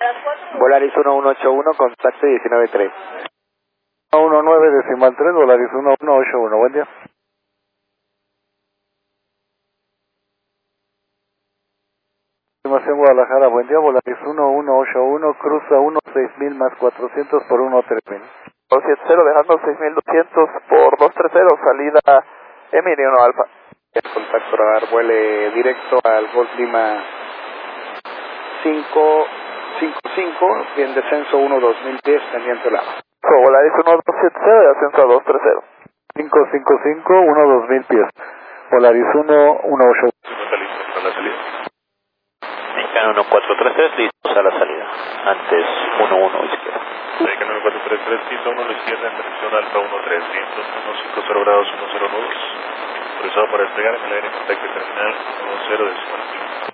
Volaris 1181, contacto 193. 19.3, Volaris 1181, buen día. Estimación Guadalajara, buen día, Volaris 1181, cruza 16.000 más 400 por 13000. 270 dejando 6200 por 230, salida Emiliano Alfa. El contacto radar vuele directo al Golf Lima 555, en descenso 1-2000 pies, pendiente lado. Volaris 1270 de ascenso a 230. 555, 12000 pies. Volaris 1181. Listo para la salida. Mexicano 1433, listos a la salida. Antes 11 izquierda. Mexicano 1433, pista 1 a la izquierda en dirección Alfa 13, vientos 150 grados 10 nudos. Autorizado para despegar en el aire en contacto terminal 10 decimal 5.